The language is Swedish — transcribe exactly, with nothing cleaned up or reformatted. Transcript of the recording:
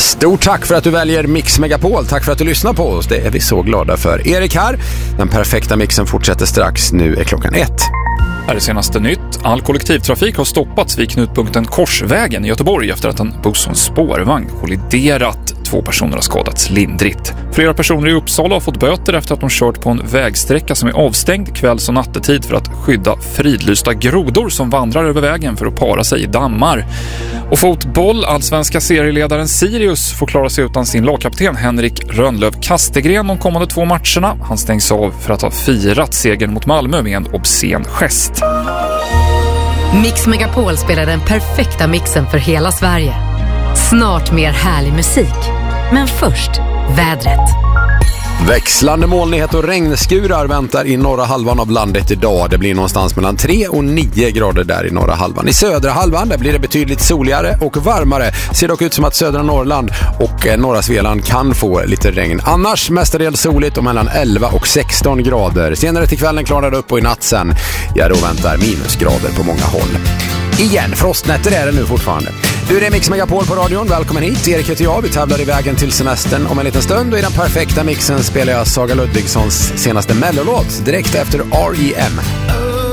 Stort tack för att du väljer Mix Megapol. Tack för att du lyssnar på oss. Det är vi så glada för. Erik här. Den perfekta mixen fortsätter strax. Nu är klockan ett. Här är senaste nytt. All kollektivtrafik har stoppats vid knutpunkten Korsvägen i Göteborg efter att en buss och en spårvagn kolliderat. Två personer har skadats lindrigt. Flera personer i Uppsala har fått böter efter att de kört på en vägsträcka som är avstängd kvälls- och nattetid för att skydda fridlysta grodor som vandrar över vägen för att para sig i dammar. Och fotboll, allsvenska serieledaren Sirius får klara sig utan sin lagkapten Henrik Rönnlöv Kastegren de kommande två matcherna. Han stängs av för att ha firat segern mot Malmö med en obscen gest. Mix Megapol spelar den perfekta mixen för hela Sverige. Snart mer härlig musik. Men först, vädret. Växlande molnighet och regnskurar väntar i norra halvan av landet idag. Det blir någonstans mellan tre och nio grader där i norra halvan. I södra halvan där blir det betydligt soligare och varmare. Ser dock ut som att södra Norrland och norra Svealand kan få lite regn. Annars mestadels soligt och mellan elva och sexton grader. Senare till kvällen klarar det upp och i natt sen, ja då väntar minusgrader på många håll. Igen, frostnätter är det nu fortfarande. Du, det är Mix Megapol på radion. Välkommen hit. Erik heter jag. Vi tävlar i vägen till semestern om en liten stund. Och i den perfekta mixen spelar jag Saga Ludvigssons senaste mellolåt direkt efter R E M.